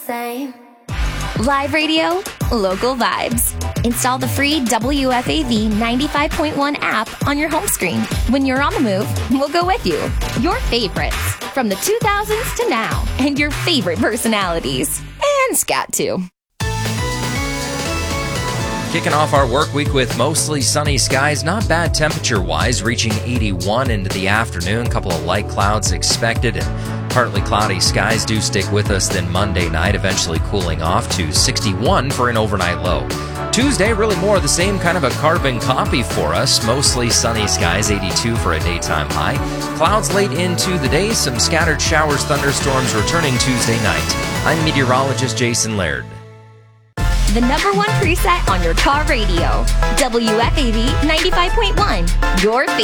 same. Live radio, local vibes. Install the free WFAV 95.1 app on your home screen. When you're on the move, we'll go with you. Your favorites from the 2000s to now, and your favorite personalities. And scat too. Kicking off our work week with mostly sunny skies, not bad temperature-wise, reaching 81 into the afternoon. A couple of light clouds expected, and partly cloudy skies do stick with us then Monday night, eventually cooling off to 61 for an overnight low. Tuesday, really more of the same, kind of a carbon copy for us. Mostly sunny skies, 82 for a daytime high. Clouds late into the day, some scattered showers, thunderstorms returning Tuesday night. I'm meteorologist Jason Laird. The #1 preset on your car radio. WFAV 95.1. Your favorite.